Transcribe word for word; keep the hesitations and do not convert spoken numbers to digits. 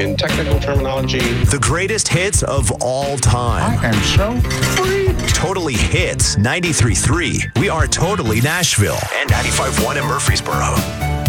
In technical terminology, the greatest hits of all time. I am so free. Totally Hits ninety-three point three. We are Totally Nashville. And ninety-five point one in Murfreesboro.